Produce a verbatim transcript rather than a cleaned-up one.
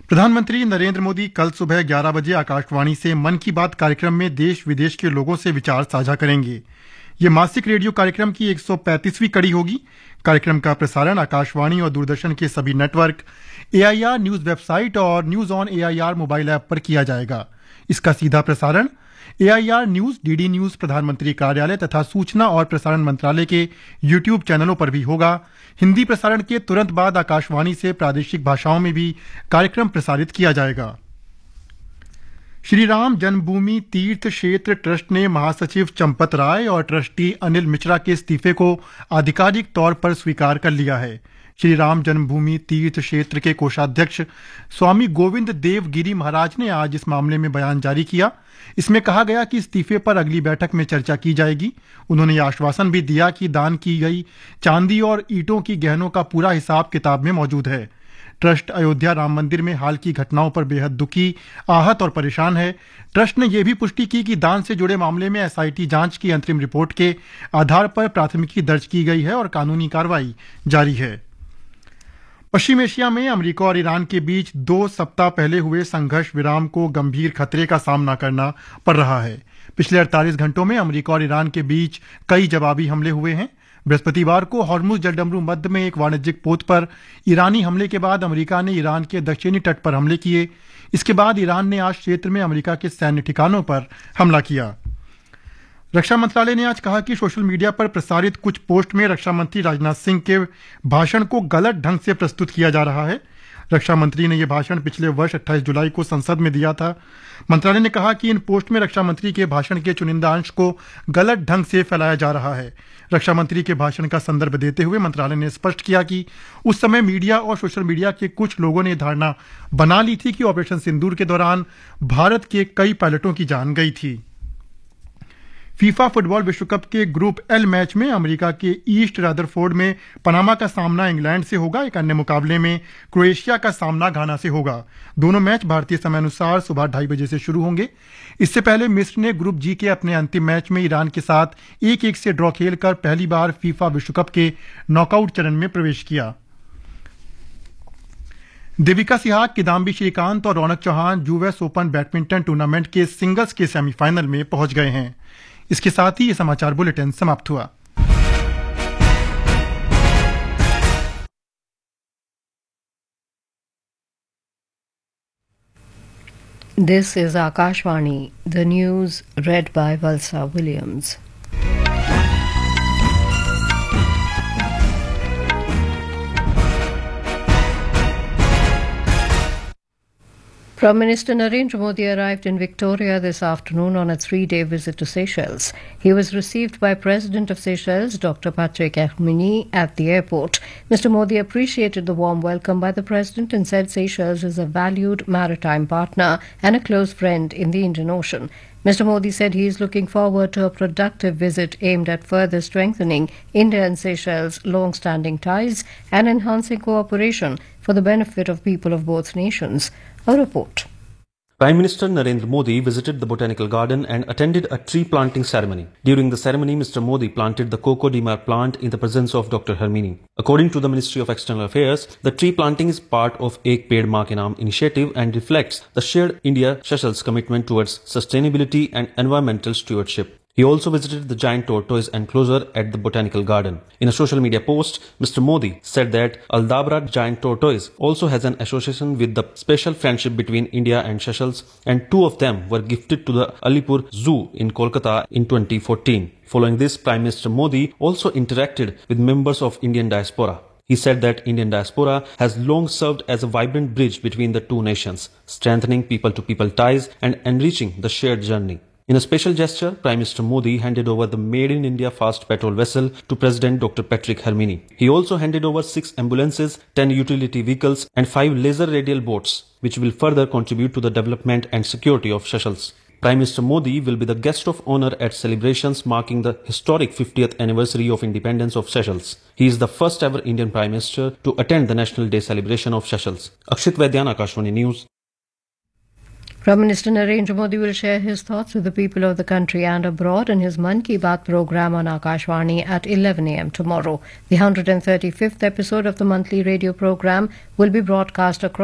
प्रधानमंत्री नरेंद्र मोदी कल सुबह ग्यारह बजे आकाशवाणी से मन की बात कार्यक्रम में देश विदेश के लोगों से विचार साझा करेंगे। ये मासिक रेडियो कार्यक्रम की एक सौ पैंतीसवीं कड़ी होगी। कार्यक्रम का प्रसारण आकाशवाणी और दूरदर्शन के सभी नेटवर्क, एआईआर न्यूज वेबसाइट और news on AIR mobile app पर किया जाएगा। इसका सीधा प्रसारण एआईआर न्यूज, डीडी न्यूज, प्रधानमंत्री कार्यालय तथा सूचना और प्रसारण मंत्रालय के यूट्यूब चैनलों पर भी होगा। हिंदी प्रसारण के तुरंत बाद आकाशवाणी से प्रादेशिक भाषाओं में भी कार्यक्रम प्रसारित किया जाएगा। श्री राम जन्मभूमि तीर्थ क्षेत्र ट्रस्ट ने महासचिव चंपत राय और ट्रस्टी अनिल मिश्रा के इस्तीफे को आधिकारिक तौर पर स्वीकार कर लिया है। श्री राम जन्मभूमि तीर्थ क्षेत्र के कोषाध्यक्ष स्वामी गोविंद देव गिरी महाराज ने आज इस मामले में बयान जारी किया। इसमें कहा गया कि इस्तीफे पर अगली बैठक में चर्चा की जाएगी। उन्होंने ये आश्वासन भी दिया कि दान की गई चांदी और ईंटों की गहनों का पूरा हिसाब किताब में मौजूद है। ट्रस्ट अयोध्या राम मंदिर में हाल की घटनाओं पर बेहद दुखी, आहत और परेशान है। ट्रस्ट ने यह भी पुष्टि की कि दान से जुड़े मामले में एसआईटी जांच की अंतरिम रिपोर्ट के आधार पर प्राथमिकी दर्ज की गई है और कानूनी कार्रवाई जारी है। पश्चिम एशिया में अमेरिका और ईरान के बीच दो सप्ताह पहले हुए संघर्ष विराम को गंभीर खतरे का सामना करना पड़ रहा है। पिछले अड़तालीस घंटों में अमेरिका और ईरान के बीच कई जवाबी हमले हुए हैं। बृहस्पतिवार को हॉर्मुज जलडमरू मध्य में एक वाणिज्यिक पोत पर ईरानी हमले के बाद अमेरिका ने ईरान के दक्षिणी तट पर हमले किए। इसके बाद ईरान ने आज क्षेत्र में अमेरिका के सैन्य ठिकानों पर हमला किया। रक्षा मंत्रालय ने आज कहा कि सोशल मीडिया पर प्रसारित कुछ पोस्ट में रक्षा मंत्री राजनाथ सिंह के भाषण को गलत ढंग से प्रस्तुत किया जा रहा है। रक्षा मंत्री ने यह भाषण पिछले वर्ष अट्ठाईस जुलाई को संसद में दिया था। मंत्रालय ने कहा कि इन पोस्ट में रक्षा मंत्री के भाषण के चुनिंदा अंश को गलत ढंग से फैलाया जा रहा है। रक्षा मंत्री के भाषण का संदर्भ देते हुए मंत्रालय ने स्पष्ट किया कि उस समय मीडिया और सोशल मीडिया के कुछ लोगों ने धारणा बना ली थी कि ऑपरेशन सिंदूर के दौरान भारत के कई पायलटों की जान गई थी। फीफा फुटबॉल विश्व कप के ग्रुप एल मैच में अमेरिका के ईस्ट रदरफोर्ड में पनामा का सामना इंग्लैंड से होगा। एक अन्य मुकाबले में क्रोएशिया का सामना घाना से होगा। दोनों मैच भारतीय समय अनुसार सुबह ढाई बजे से शुरू होंगे। इससे पहले मिस्र ने ग्रुप जी के अपने अंतिम मैच में ईरान के साथ एक एक से ड्रॉ खेलकर पहली बार फीफा विश्व कप के नॉकआउट चरण में प्रवेश किया। देविका सिहाग, किदाम्बी श्रीकांत और रौनक Chauhan US open badminton tournament के सिंगल्स के सेमीफाइनल में पहुंच गए हैं। इसके साथ ही ये समाचार बुलेटिन समाप्त हुआ। This is Akashvani, the news read by Valsa Williams. Prime Minister Narendra Modi arrived in Victoria this afternoon on a three-day visit to Seychelles. He was received by President of Seychelles, Doctor Patrick Hermini, at the airport. Mister Modi appreciated the warm welcome by the President and said Seychelles is a valued maritime partner and a close friend in the Indian Ocean. Mister Modi said he is looking forward to a productive visit aimed at further strengthening India and Seychelles' long-standing ties and enhancing cooperation for the benefit of people of both nations. A report. Prime Minister Narendra Modi visited the Botanical Garden and attended a tree planting ceremony. During the ceremony, Mister Modi planted the Coco de Mar plant in the presence of Doctor Hermini. According to the Ministry of External Affairs, the tree planting is part of Ek Ped Maa Ke Naam initiative and reflects the shared India-Seychelles commitment towards sustainability and environmental stewardship. He also visited the giant tortoise enclosure at the Botanical Garden. In a social media post, Mister Modi said that Aldabra giant tortoise also has an association with the special friendship between India and Seychelles, and two of them were gifted to the Alipur Zoo in Kolkata in twenty fourteen. Following this, Prime Minister Modi also interacted with members of Indian diaspora. He said that Indian diaspora has long served as a vibrant bridge between the two nations, strengthening people-to-people ties and enriching the shared journey. In a special gesture, Prime Minister Modi handed over the Made in India fast petrol vessel to President Doctor Patrick Hermini. He also handed over six ambulances, ten utility vehicles and five laser radial boats, which will further contribute to the development and security of Seychelles. Prime Minister Modi will be the guest of honor at celebrations marking the historic fiftieth anniversary of independence of Seychelles. He is the first ever Indian Prime Minister to attend the National Day celebration of Seychelles. Akshit Vaidyan, Akashvani News. Prime Minister Narendra Modi will share his thoughts with the people of the country and abroad in his Mann Ki Baat program on Akashvani at eleven a m tomorrow. The one hundred thirty-fifth episode of the monthly radio program will be broadcast across